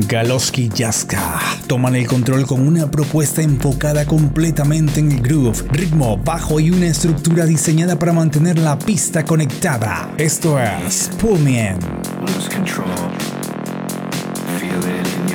Galoski Jaska toman el control con una propuesta enfocada completamente en el groove, ritmo, bajo y una estructura diseñada para mantener la pista conectada. Esto es Pull Me In. Lose control. Feel it in